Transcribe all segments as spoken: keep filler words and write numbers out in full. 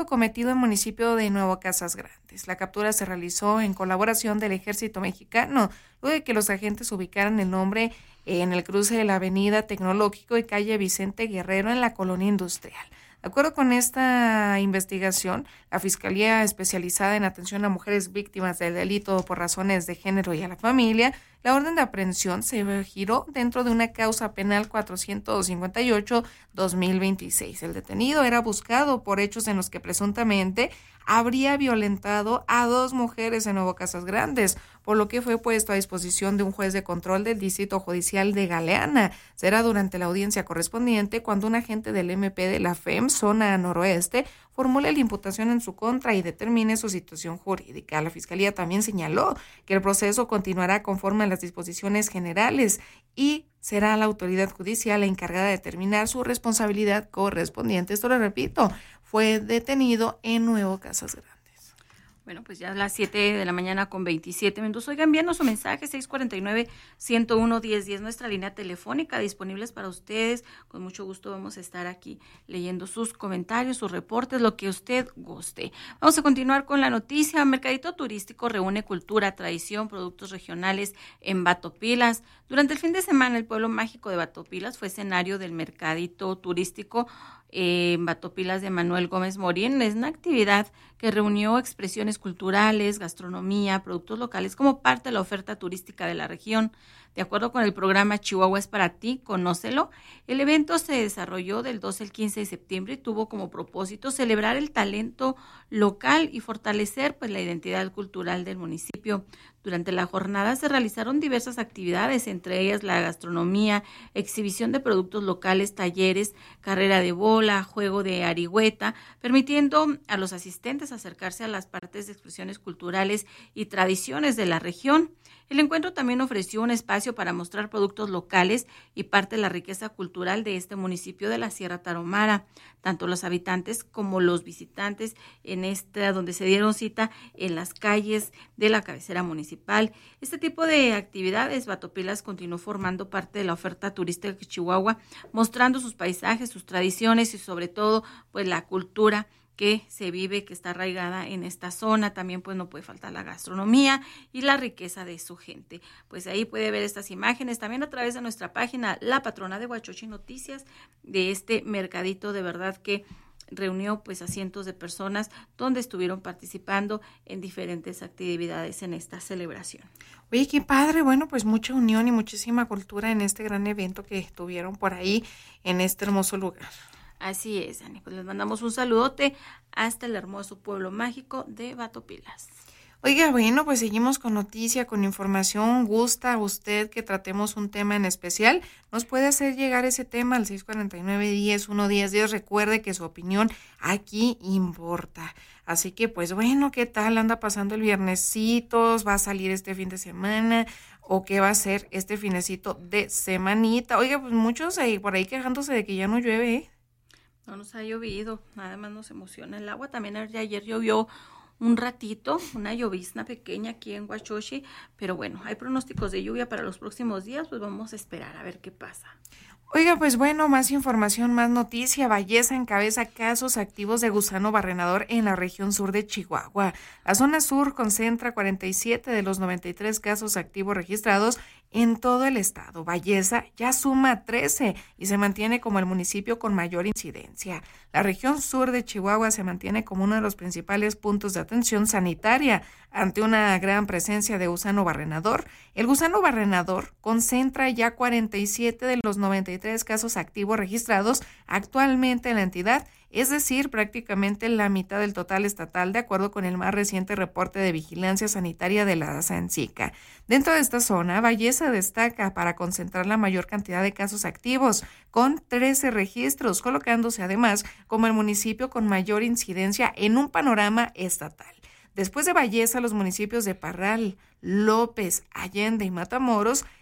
cometido en el municipio de Nuevo Casas Grandes. La captura se realizó en colaboración del Ejército Mexicano, luego de que los agentes ubicaran el nombre en el cruce de la Avenida Tecnológico y calle Vicente Guerrero en la Colonia Industrial. De acuerdo con esta investigación, la Fiscalía Especializada en Atención a Mujeres Víctimas del Delito por Razones de Género y a la Familia, la orden de aprehensión se giró dentro de una causa penal cuatrocientos cincuenta y ocho guión dos mil veintiséis. El detenido era buscado por hechos en los que presuntamente habría violentado a dos mujeres en Nuevo Casas Grandes, por lo que fue puesto a disposición de un juez de control del Distrito Judicial de Galeana. Será durante la audiencia correspondiente cuando un agente del M P de la F E M, zona noroeste, formule la imputación en su contra y determine su situación jurídica. La Fiscalía también señaló que el proceso continuará conforme a las disposiciones generales y será la autoridad judicial la encargada de determinar su responsabilidad correspondiente. Esto lo repito, fue detenido en Nuevo Casas Grandes. Bueno, pues ya a las siete de la mañana con veintisiete minutos. Oigan, envíanos su mensaje, seis cuatro nueve, uno cero uno, uno cero uno cero, nuestra línea telefónica, disponibles para ustedes. Con mucho gusto vamos a estar aquí leyendo sus comentarios, sus reportes, lo que usted guste. Vamos a continuar con la noticia. Mercadito turístico reúne cultura, tradición, productos regionales en Batopilas. Durante el fin de semana, el pueblo mágico de Batopilas fue escenario del mercadito turístico Eh, en Batopilas de Manuel Gómez Morín. Es una actividad que reunió expresiones culturales, gastronomía, productos locales como parte de la oferta turística de la región. De acuerdo con el programa Chihuahua es para ti, conócelo, el evento se desarrolló del doce al quince de septiembre y tuvo como propósito celebrar el talento local y fortalecer pues la identidad cultural del municipio. Durante la jornada se realizaron diversas actividades, entre ellas la gastronomía, exhibición de productos locales, talleres, carrera de bola, juego de arihueta, permitiendo a los asistentes acercarse a las partes de expresiones culturales y tradiciones de la región. El encuentro también ofreció un espacio para mostrar productos locales y parte de la riqueza cultural de este municipio de la Sierra Tarahumara. Tanto los habitantes como los visitantes en esta, donde se dieron cita en las calles de la cabecera municipal. Este tipo de actividades, Batopilas continuó formando parte de la oferta turística de Chihuahua, mostrando sus paisajes, sus tradiciones y sobre todo pues la cultura que se vive, que está arraigada en esta zona. También pues no puede faltar la gastronomía y la riqueza de su gente. Pues ahí puede ver estas imágenes también a través de nuestra página La Patrona de Huachochi Noticias, de este mercadito de verdad que reunió pues a cientos de personas donde estuvieron participando en diferentes actividades en esta celebración. Oye, qué padre, bueno, pues mucha unión y muchísima cultura en este gran evento que tuvieron por ahí en este hermoso lugar. Así es, Ani, pues les mandamos un saludote hasta el hermoso pueblo mágico de Batopilas. Oiga, bueno, pues seguimos con noticia, con información. ¿Gusta usted que tratemos un tema en especial? Nos puede hacer llegar ese tema al seis cuatro nueve, diez, uno diez diez. Recuerde que su opinión aquí importa. Así que, pues bueno, ¿qué tal anda pasando el viernesito? ¿Va a salir este fin de semana? ¿O qué va a ser este finecito de semanita? Oiga, pues muchos ahí por ahí quejándose de que ya no llueve, ¿eh? No nos ha llovido, nada más nos emociona el agua. También ayer llovió un ratito, una llovizna pequeña aquí en Huachochi, pero bueno, hay pronósticos de lluvia para los próximos días, pues vamos a esperar a ver qué pasa. Oiga, pues bueno, más información, más noticia. Ballesa encabeza casos activos de gusano barrenador en la región sur de Chihuahua. La zona sur concentra cuarenta y siete de los noventa y tres casos activos registrados en todo el estado. Ballesa ya suma trece y se mantiene como el municipio con mayor incidencia. La región sur de Chihuahua se mantiene como uno de los principales puntos de atención sanitaria ante una gran presencia de gusano barrenador. El gusano barrenador concentra ya cuarenta y siete de los noventa y tres casos activos registrados actualmente en la entidad, es decir, prácticamente la mitad del total estatal, de acuerdo con el más reciente reporte de vigilancia sanitaria de la SANSICA. Dentro de esta zona, Ballesa destaca para concentrar la mayor cantidad de casos activos, con trece registros, colocándose además como el municipio con mayor incidencia en un panorama estatal. Después de Ballesa, los municipios de Parral, López, Allende y Matamoros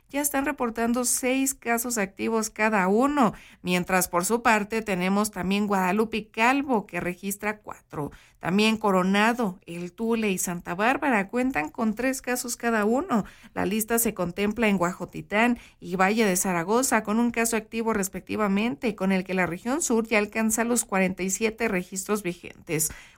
ya están reportando seis casos activos cada uno, mientras por su parte tenemos también Guadalupe y Calvo, que registra cuatro. También Coronado, El Tule y Santa Bárbara cuentan con tres casos cada uno. La lista se contempla en Huajotitán y Valle de Zaragoza con un caso activo respectivamente, con el que la región sur ya alcanza los cuarenta y siete registros vigentes.